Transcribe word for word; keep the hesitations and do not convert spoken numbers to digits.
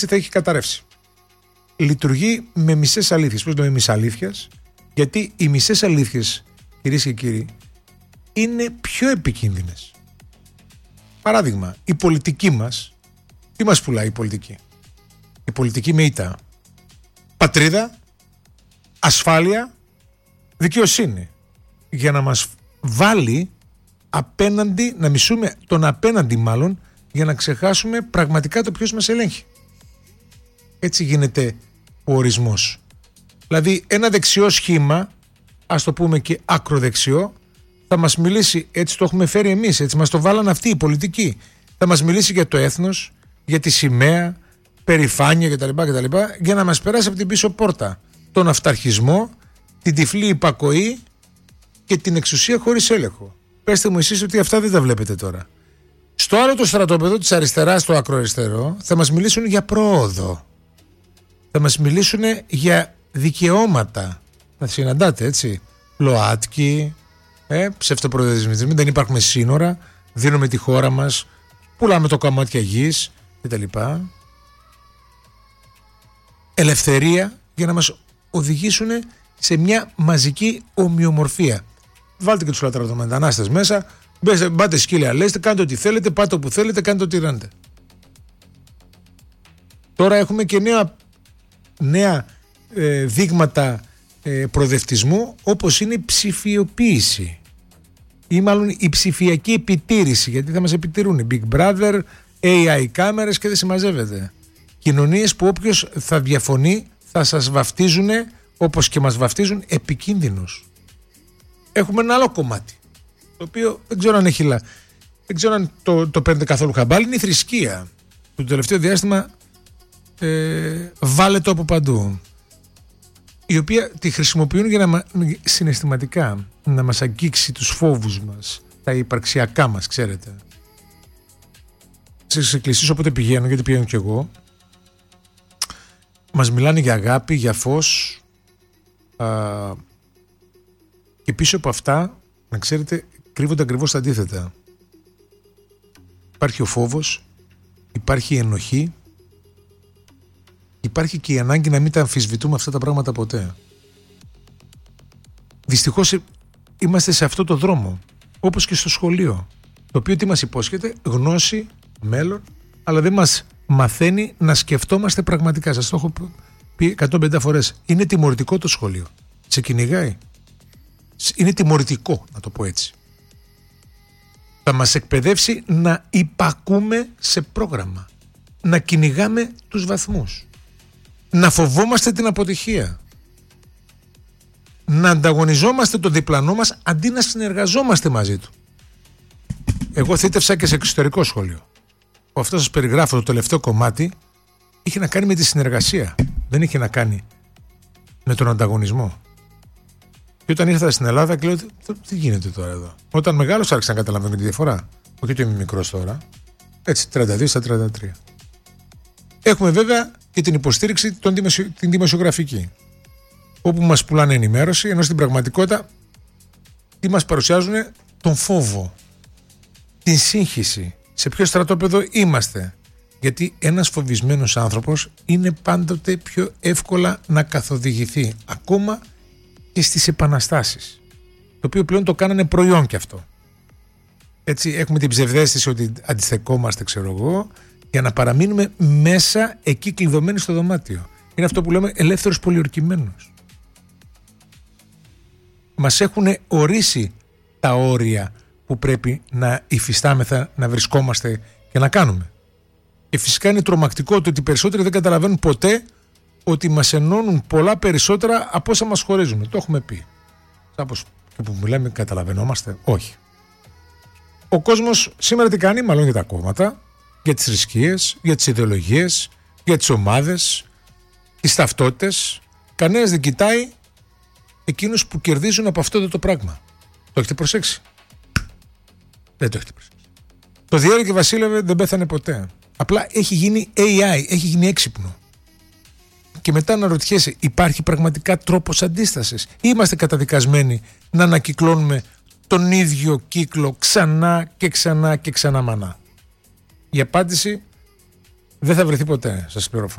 θα έχει καταρρεύσει. Λειτουργεί με μισές αλήθειες. Πώς λέμε μισαλήθειες? Γιατί οι μισές αλήθειες, κυρίες και κύριοι, είναι πιο επικίνδυνες. Παράδειγμα, η πολιτική μας, τι μας πουλάει η πολιτική? Η πολιτική με ήττα. Πατρίδα, ασφάλεια, δικαιοσύνη. Για να μας βάλει απέναντι, να μισούμε τον απέναντι μάλλον, για να ξεχάσουμε πραγματικά το ποιος μας ελέγχει. Έτσι γίνεται ο ορισμός. Δηλαδή ένα δεξιό σχήμα, ας το πούμε και ακροδεξιό, θα μας μιλήσει, έτσι το έχουμε φέρει εμείς, έτσι μας το βάλαν αυτοί οι πολιτικοί. Θα μας μιλήσει για το έθνος, για τη σημαία, περηφάνεια κτλ, κτλ, για να μας περάσει από την πίσω πόρτα τον αυταρχισμό, την τυφλή υπακοή και την εξουσία χωρίς έλεγχο. Πέστε μου εσείς ότι αυτά δεν τα βλέπετε τώρα. Στο άλλο το στρατόπεδο της αριστεράς, το ακροαριστερό, θα μας μιλήσουν για πρόοδο. Θα μας μιλήσουν για δικαιώματα. Θα συναντάτε, έτσι. ΛΟΑΤΚΙ, ε, ψευτοπροεδρισμοί, δεν υπάρχουν σύνορα, δίνουμε τη χώρα μας, πουλάμε το κομμάτια γης κτλ. Ελευθερία για να μας οδηγήσουν σε μια μαζική ομοιομορφία. Βάλτε και τους λατραδομετανάστες μέσα, μπάτε σκύλια, λέστε, κάντε ό,τι θέλετε, πάτε όπου θέλετε, κάντε ό,τι ράνετε. Τώρα έχουμε και νέα, νέα ε, δείγματα ε, προοδευτισμού, όπως είναι η ψηφιοποίηση ή μάλλον η ψηφιακή επιτήρηση, γιατί θα μας επιτηρούν οι Big Brother, έι άι κάμερες και δεν συμμαζεύεται. Κοινωνίες που όποιος θα διαφωνεί θα σας βαφτίζουν, όπως και μας βαφτίζουν, επικίνδυνους. Έχουμε ένα άλλο κομμάτι, το οποίο δεν ξέρω αν έχει λα... δεν ξέρω αν το, το παίρνετε καθόλου χαμπάλ, είναι η θρησκεία. Το τελευταίο διάστημα ε, βάλε το από παντού, η οποία τη χρησιμοποιούν για να μα... συναισθηματικά να μας αγγίξει τους φόβους μας, τα υπαρξιακά μας, ξέρετε. Στις εκκλησίες όποτε πηγαίνω, γιατί πηγαίνω κι εγώ, μας μιλάνε για αγάπη, για φως, α, και πίσω από αυτά, να ξέρετε, κρύβονται ακριβώς τα αντίθετα. Υπάρχει ο φόβος, υπάρχει η ενοχή, υπάρχει και η ανάγκη να μην τα αμφισβητούμε αυτά τα πράγματα ποτέ. Δυστυχώς είμαστε σε αυτό το δρόμο, όπως και στο σχολείο, το οποίο τι μας υπόσχεται? Γνώση, μέλλον, αλλά δεν μας μαθαίνει να σκεφτόμαστε πραγματικά. Σας το έχω πει εκατόν πενήντα φορές. Είναι τιμωρητικό το σχολείο. Σε κυνηγάει. Είναι τιμωρητικό, να το πω έτσι. Θα μας εκπαιδεύσει να υπακούμε σε πρόγραμμα. Να κυνηγάμε τους βαθμούς. Να φοβόμαστε την αποτυχία. Να ανταγωνιζόμαστε τον διπλανό μας αντί να συνεργαζόμαστε μαζί του. Εγώ θήτευσα και σε εξωτερικό σχολείο. Αυτό σας περιγράφω, το τελευταίο κομμάτι, είχε να κάνει με τη συνεργασία. Δεν είχε να κάνει με τον ανταγωνισμό. Και όταν ήρθα στην Ελλάδα και λέω, τι γίνεται τώρα εδώ? Όταν μεγάλος άρχισα να καταλαβαίνω τη διαφορά. Όχι ότι είμαι μικρός τώρα. Έτσι, τριάντα δύο στα τριάντα τρία. Έχουμε βέβαια και την υποστήριξη των δημοσιο... την δημοσιογραφική. Όπου μας πουλάνε ενημέρωση, ενώ στην πραγματικότητα τι μας παρουσιάζουν? Τον φόβο, την σύγχυση. Σε ποιο στρατόπεδο είμαστε? Γιατί ένας φοβισμένος άνθρωπος είναι πάντοτε πιο εύκολα να καθοδηγηθεί, ακόμα και στις επαναστάσεις, το οποίο πλέον το κάνανε προϊόν και αυτό. Έτσι έχουμε την ψευδαίσθηση ότι αντιστεκόμαστε, ξέρω εγώ, για να παραμείνουμε μέσα εκεί κλειδωμένοι στο δωμάτιο. Είναι αυτό που λέμε ελεύθερος πολιορκημένος. Μας έχουν ορίσει τα όρια που πρέπει να υφιστάμεθα, να βρισκόμαστε και να κάνουμε. Και φυσικά είναι τρομακτικό το ότι οι περισσότεροι δεν καταλαβαίνουν ποτέ ότι μας ενώνουν πολλά περισσότερα από όσα μας χωρίζουν. Το έχουμε πει. Κάπως και που μιλάμε καταλαβαίνόμαστε? Όχι. Ο κόσμος σήμερα τι κάνει? Μάλλον για τα κόμματα, για τις θρησκείες, για τις ιδεολογίες, για τις ομάδες, τις ταυτότητες. Κανένας δεν κοιτάει εκείνους που κερδίζουν από αυτό το πράγμα. Το έχετε προσέξει? Δεν το έχετε προσέξει. Το Διέρη και Βασίλευε δεν πέθανε ποτέ. Απλά έχει γίνει έι άι, έχει γίνει έξυπνο. Και μετά να ρωτιέσαι, υπάρχει πραγματικά τρόπος αντίστασης? Ή είμαστε καταδικασμένοι να ανακυκλώνουμε τον ίδιο κύκλο ξανά και ξανά και ξανά μανά? Η απάντηση Δεν θα βρεθεί ποτέ, σας πληροφορώ.